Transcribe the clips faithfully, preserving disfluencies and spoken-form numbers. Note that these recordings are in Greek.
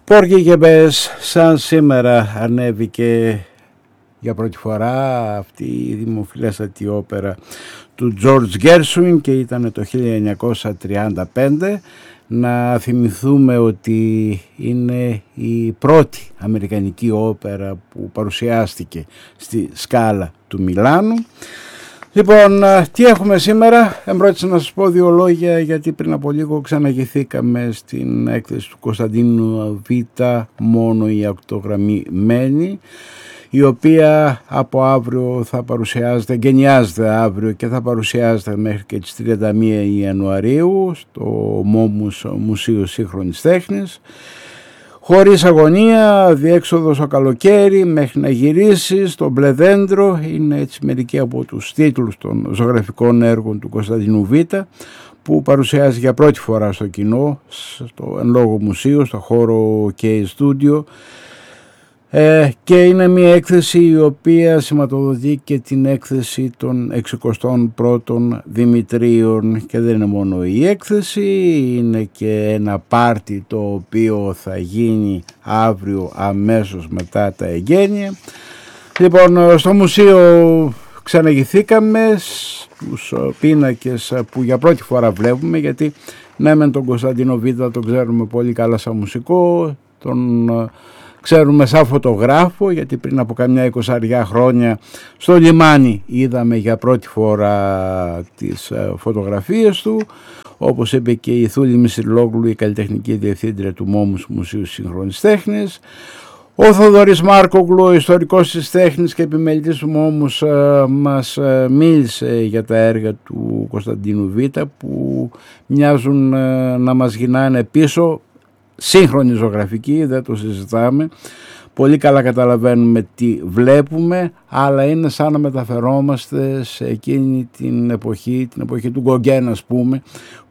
Πόρκι και Μπες, σαν σήμερα ανέβηκε για πρώτη φορά αυτή η δημοφιλέστατη όπερα του George Gershwin και ήταν το χίλια εννιακόσια τριάντα πέντε. Να θυμηθούμε ότι είναι η πρώτη αμερικανική όπερα που παρουσιάστηκε στη Σκάλα του Μιλάνου. Λοιπόν, τι έχουμε σήμερα? Εμπρότησα να σας πω δύο λόγια, γιατί πριν από λίγο ξαναγηθήκαμε στην έκθεση του Κωνσταντίνου Β, μόνο η ακτογραμμημένη, η οποία από αύριο θα παρουσιάζεται, εγκαινιάζεται αύριο και θα παρουσιάζεται μέχρι και τις τριάντα μία Ιανουαρίου στο Μόμους Μουσείο Σύγχρονης Τέχνης. Χωρίς αγωνία, διέξοδο στο καλοκαίρι μέχρι να γυρίσει στο μπλε δέντρο, είναι έτσι μερικοί από τους τίτλους των ζωγραφικών έργων του Κωνσταντίνου Β, που παρουσιάζει για πρώτη φορά στο κοινό, στο εν λόγω μουσείο, στο χώρο K Studio. Ε, και είναι μια έκθεση η οποία σηματοδοτεί και την έκθεση των εξηκοστών πρώτων Δημητρίων, και δεν είναι μόνο η έκθεση, είναι και ένα πάρτι το οποίο θα γίνει αύριο αμέσως μετά τα εγγένεια. Λοιπόν, στο μουσείο ξαναγηθήκαμε στους πίνακες που για πρώτη φορά βλέπουμε, γιατί ναι μεν τον Κωνσταντίνο Β τον ξέρουμε πολύ καλά σαν μουσικό, τον ξέρουμε σαν φωτογράφο, γιατί πριν από καμιά εικοσαριά χρόνια στο λιμάνι είδαμε για πρώτη φορά τις φωτογραφίες του. Όπως είπε και η Θούλη Μισιλόγλου, η καλλιτεχνική διευθύντρια του Μόμους Μουσείου Σύγχρονης Τέχνης. Ο Θοδωρής Μάρκογλου, ο ιστορικός της τέχνης και επιμελητής του Μόμους, μας μίλησε για τα έργα του Κωνσταντίνου Β, που μοιάζουν να μας γυρνάνε πίσω. Σύγχρονη ζωγραφική, δεν το συζητάμε, πολύ καλά καταλαβαίνουμε τι βλέπουμε, αλλά είναι σαν να μεταφερόμαστε σε εκείνη την εποχή, την εποχή του Γκογκέν ας πούμε,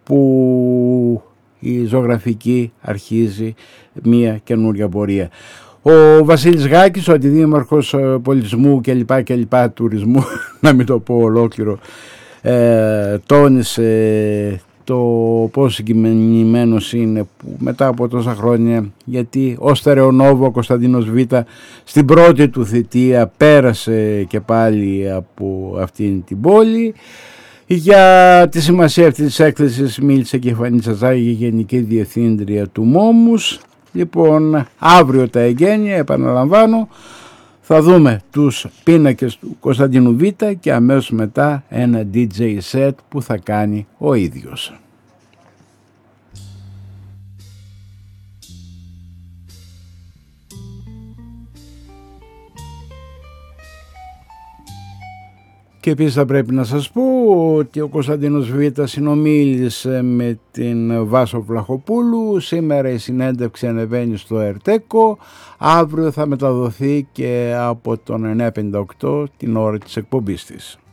που η ζωγραφική αρχίζει μία καινούρια πορεία. Ο Βασίλης Γάκης, ο αντιδήμαρχος πολιτισμού και λοιπά και λοιπά τουρισμού, να μην το πω ολόκληρο, ε, τόνισε το πόσο συγκεκριμένος είναι που μετά από τόσα χρόνια, γιατί ο Στερεονόβο, ο Κωνσταντίνος Β, στην πρώτη του θητεία πέρασε και πάλι από αυτήν την πόλη. Για τη σημασία αυτής της έκθεσης μίλησε και η Φανή Τσατζάγη, Γενική Διευθύντρια του Μόμους. Λοιπόν, αύριο τα εγγένεια, επαναλαμβάνω, θα δούμε τους πίνακες του Κωνσταντίνου Β και αμέσως μετά ένα ντι τζέι set που θα κάνει ο ίδιος. Και επίσης θα πρέπει να σας πω ότι ο Κωνσταντίνος Β συνομίλησε με την Βάσο Βλαχοπούλου. Σήμερα η συνέντευξη ανεβαίνει στο Ερτέκο. Αύριο θα μεταδοθεί και από τον εννιά πενήντα οκτώ την ώρα της εκπομπής της.